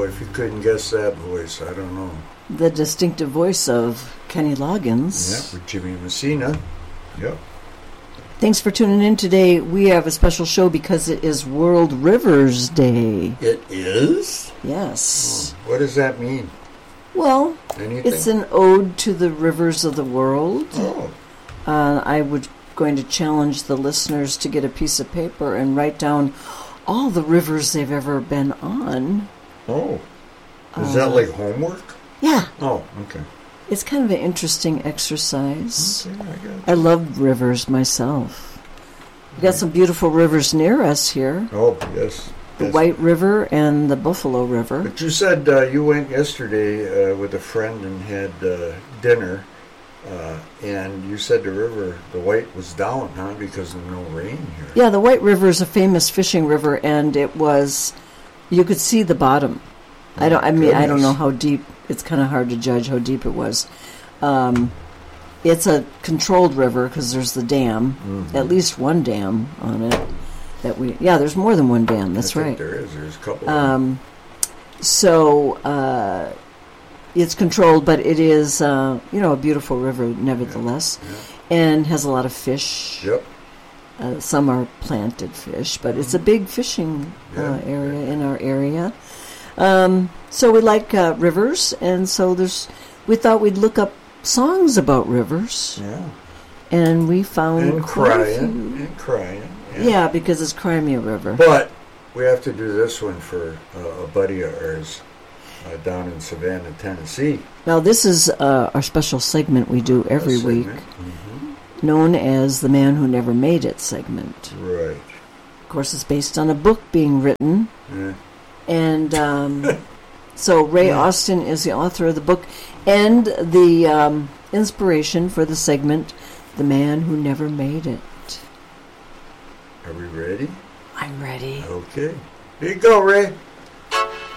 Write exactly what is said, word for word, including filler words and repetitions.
So if you couldn't guess that voice, I don't know. The distinctive voice of Kenny Loggins. Yeah, with Jimmy Messina. Yep. Thanks for tuning in today. We have a special show because it is World Rivers Day. It is? Yes. Oh, what does that mean? Well, Anything? It's an ode to the rivers of the world. Oh. Uh, I was going to challenge the listeners to get a piece of paper and write down all the rivers they've ever been on. Oh. Is uh, that like homework? Yeah. Oh, okay. It's kind of an interesting exercise. Okay, I got you. I love rivers myself. We've got some beautiful rivers near us here. Oh, yes. The yes. White River and the Buffalo River. But you said uh, you went yesterday uh, with a friend and had uh, dinner, uh, and you said the river, the White, was down, huh, because of no rain here. Yeah, the White River is a famous fishing river, and it was, you could see the bottom. Oh, I don't. I mean, goodness. I don't know how deep. It's kind of hard to judge how deep it was. Um, it's a controlled river because there's the dam, mm-hmm. at least one dam on it. That we, yeah, there's more than one dam. That's I right. think there is. There's a couple. Of Um, so uh, it's controlled, but it is, uh, you know, a beautiful river nevertheless, yeah, yeah. and has a lot of fish. Yep. Uh, some are planted fish, but it's a big fishing uh, Yeah. area in our area. Um, so we like uh, rivers, and so there's. We thought we'd look up songs about rivers, Yeah. and we found And quite a crying. few. And crying. Yeah. Yeah, because it's Crimea River. But we have to do this one for uh, a buddy of ours uh, down in Savannah, Tennessee. Now, this is uh, our special segment we do every A week, segment. Mm-hmm. known as the Man Who Never Made It segment. Right. Of course, it's based on a book being written, Yeah. and um, so Ray Yeah. Austin is the author of the book, and the um, inspiration for the segment, The Man Who Never Made It. Are we ready? I'm ready. Okay. Here you go, Ray.